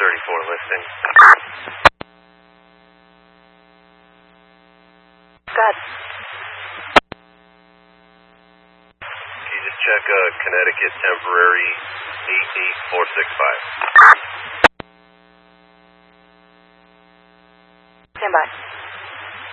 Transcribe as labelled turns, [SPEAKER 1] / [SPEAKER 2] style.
[SPEAKER 1] 34 listing.
[SPEAKER 2] Good.
[SPEAKER 1] Can you just check Connecticut temporary 88465?
[SPEAKER 2] Stand by.